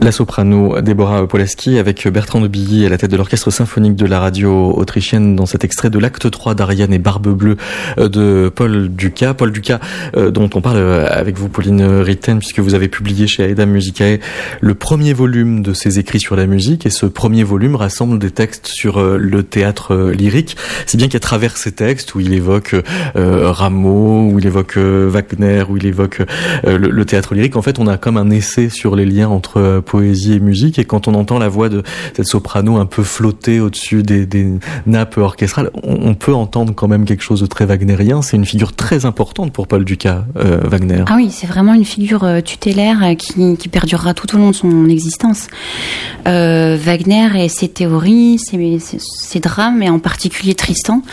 La soprano Deborah Polaski avec Bertrand de Billy à la tête de l'orchestre symphonique de la radio autrichienne dans cet extrait de l'acte 3 d'Ariane et Barbe Bleue de Paul Dukas. Paul Dukas dont on parle avec vous, Pauline Ritten, puisque vous avez publié chez Aedam Musicae le premier volume de ses écrits sur la musique, et ce premier volume rassemble des textes sur le théâtre lyrique, si bien qu'à travers ces textes où il évoque Rameau, où il évoque Wagner, où il évoque le théâtre lyrique, en fait on a comme un essai sur les liens entre poésie et musique, et quand on entend la voix de cette soprano un peu flotter au-dessus des nappes orchestrales, on peut entendre quand même quelque chose de très wagnérien. C'est une figure très importante pour Paul Dukas, Wagner. Ah oui, c'est vraiment une figure tutélaire qui perdurera tout au long de son existence. Wagner et ses théories, ses drames, et en particulier Tristan,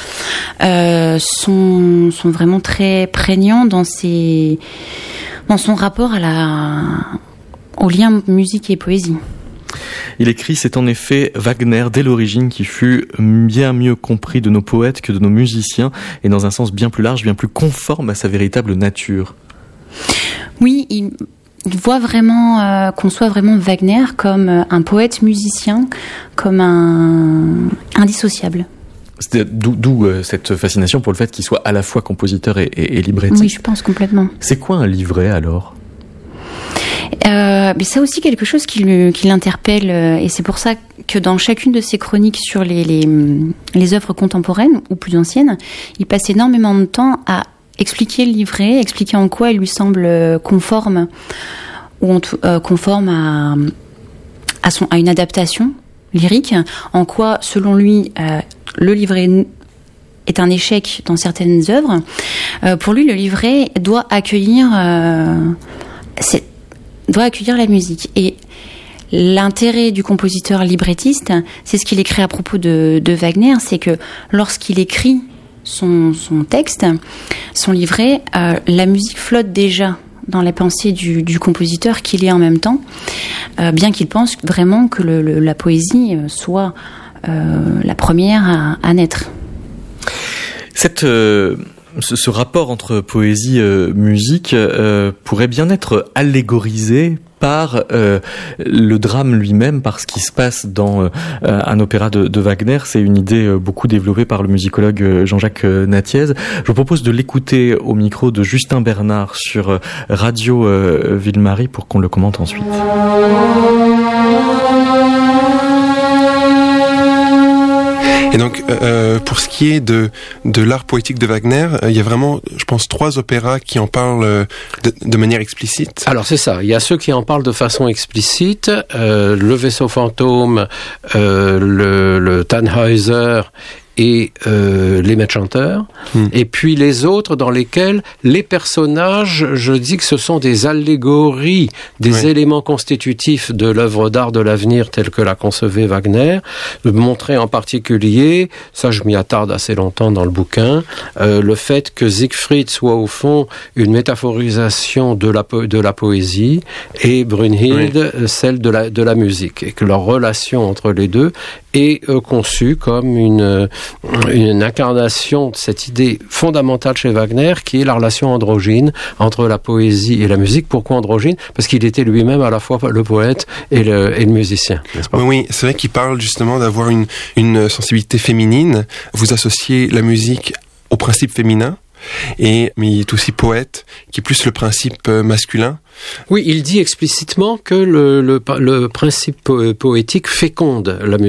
sont vraiment très prégnants dans son rapport au lien musique et poésie. Il écrit: c'est en effet Wagner dès l'origine qui fut bien mieux compris de nos poètes que de nos musiciens, et dans un sens bien plus large, bien plus conforme à sa véritable nature. Oui, il voit vraiment, conçoit vraiment Wagner comme un poète musicien, comme un indissociable. D'où cette fascination pour le fait qu'il soit à la fois compositeur et librettiste. Oui, je pense complètement. C'est quoi un livret alors ? Mais c'est aussi quelque chose qui l'interpelle, et c'est pour ça que dans chacune de ses chroniques sur les œuvres contemporaines ou plus anciennes, il passe énormément de temps à expliquer le livret, expliquer en quoi il lui semble conforme à une adaptation lyrique, en quoi, selon lui, le livret est un échec dans certaines œuvres. Pour lui, le livret doit accueillir la musique. Et l'intérêt du compositeur librettiste, c'est ce qu'il écrit à propos de Wagner, c'est que lorsqu'il écrit son texte, son livret, la musique flotte déjà dans la pensée du compositeur qu'il est en même temps, bien qu'il pense vraiment que la poésie soit la première à naître. Ce rapport entre poésie et musique pourrait bien être allégorisé par le drame lui-même, par ce qui se passe dans un opéra de Wagner. C'est une idée beaucoup développée par le musicologue Jean-Jacques Nattiez. Je vous propose de l'écouter au micro de Justin Bernard sur Radio Ville-Marie pour qu'on le commente ensuite. Et donc, pour ce qui est de l'art poétique de Wagner, il y a vraiment, je pense, 3 opéras qui en parlent de manière explicite. Alors c'est ça, il y a ceux qui en parlent de façon explicite, le vaisseau fantôme, le Tannhäuser et les maîtres chanteurs, et puis les autres dans lesquels les personnages, je dis que ce sont des allégories, des éléments constitutifs de l'œuvre d'art de l'avenir telle que la concevait Wagner, montrer en particulier, ça je m'y attarde assez longtemps dans le bouquin, le fait que Siegfried soit au fond une métaphorisation de la poésie, et Brünnhilde celle de la musique, et que leur relation entre les deux est conçue comme une incarnation de cette idée fondamentale chez Wagner, qui est la relation androgyne entre la poésie et la musique. Pourquoi androgyne ? Parce qu'il était lui-même à la fois le poète et le musicien, n'est-ce pas ? Oui, c'est vrai qu'il parle justement d'avoir une sensibilité féminine. Vous associez la musique au principe féminin, mais il est aussi poète, qui est plus le principe masculin. Oui, il dit explicitement que le principe poétique féconde la musique.